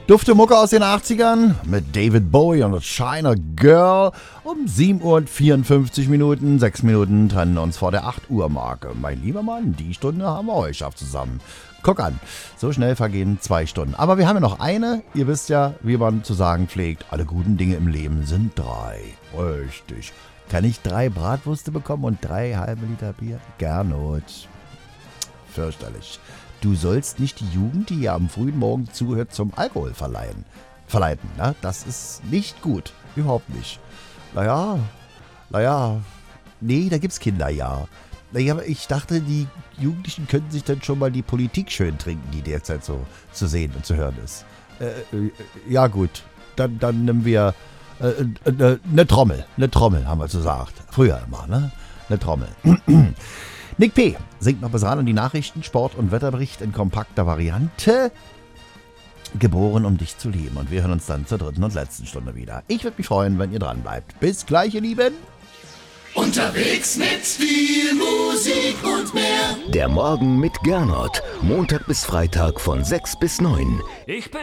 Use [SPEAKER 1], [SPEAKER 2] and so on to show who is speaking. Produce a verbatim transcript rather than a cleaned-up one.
[SPEAKER 1] Dufte Mucke aus den achtzigern mit David Bowie und China Girl um sieben Uhr vierundfünfzig Minuten. Sechs Minuten trennen uns vor der acht Uhr Marke. Mein lieber Mann, die Stunde haben wir euch geschafft zusammen. Guck an, so schnell vergehen zwei Stunden. Aber wir haben ja noch eine. Ihr wisst ja, wie man zu sagen pflegt, alle guten Dinge im Leben sind drei. Richtig. Kann ich drei Bratwürste bekommen und drei halbe Liter Bier? Gernot. Fürchterlich. Du sollst nicht die Jugend, die ja am frühen Morgen zuhört, zum Alkohol verleihen. Verleiten, ne? Das ist nicht gut. Überhaupt nicht. Naja, naja, nee, da gibt's Kinder, ja. Naja, aber ich dachte, die Jugendlichen könnten sich dann schon mal die Politik schön trinken, die derzeit so zu sehen und zu hören ist. Äh, äh, ja gut, dann, dann nehmen wir äh, äh, eine Trommel. Eine Trommel, haben wir gesagt. Früher immer, ne? Eine Trommel. Nick P. singt noch bis ran und die Nachrichten, Sport und Wetterbericht in kompakter Variante. Geboren, um dich zu lieben. Und wir hören uns dann zur dritten und letzten Stunde wieder. Ich würde mich freuen, wenn ihr dran bleibt. Bis gleich, ihr Lieben.
[SPEAKER 2] Unterwegs mit viel Musik und mehr.
[SPEAKER 3] Der Morgen mit Gernot. Montag bis Freitag von sechs bis neun.
[SPEAKER 4] Ich bin